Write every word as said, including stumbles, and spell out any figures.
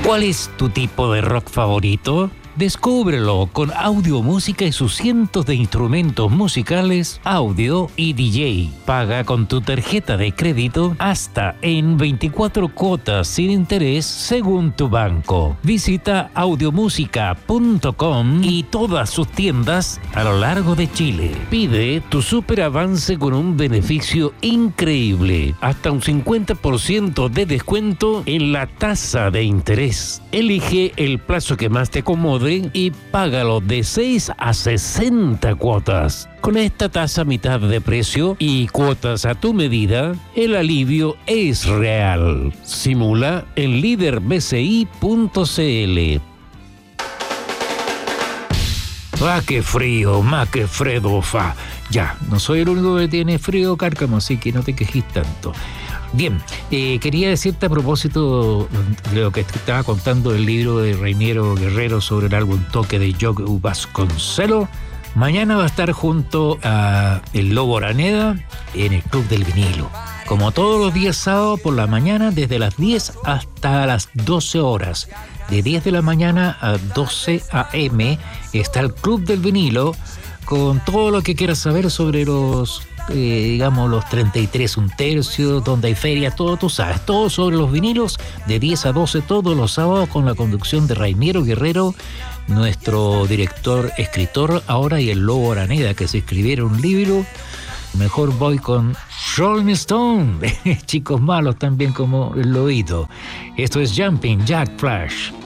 ¿Cuál es tu tipo de rock favorito? Descúbrelo con audio, música y sus cientos de instrumentos musicales, audio y D J. Paga con tu tarjeta de crédito hasta en veinticuatro cuotas sin interés según tu banco. Visita audiomúsica punto com y todas sus tiendas a lo largo de Chile. Pide tu super avance con un beneficio increíble. Hasta un cincuenta por ciento de descuento en la tasa de interés. Elige el plazo que más te acomode y págalo de seis a sesenta cuotas. Con esta tasa a mitad de precio y cuotas a tu medida, el alivio es real. Simula en líder b c i punto c l. ¡Ah, qué frío! ¡Más que Fredo fa! Ya, no soy el único que tiene frío, Cárcamo, así que no te quejes tanto. Bien, eh, quería decirte a propósito de lo que estaba contando el libro de Reiniero Guerrero sobre el álbum Toque de Joe Vasconcelos. Mañana va a estar junto a el Lobo Araneda en el Club del Vinilo. Como todos los días sábados por la mañana, desde las diez hasta las doce horas. De diez de la mañana a doce a eme está el Club del Vinilo con todo lo que quieras saber sobre los, eh, digamos, los treinta y tres un tercio, donde hay ferias, todo tú sabes, todo sobre los vinilos, de diez a doce todos los sábados con la conducción de Reiniero Guerrero, nuestro director, escritor ahora, y el Lobo Araneda, que se escribiera un libro. Mejor voy con Rolling Stone, Chicos Malos también como el oído. Esto es Jumping Jack Flash.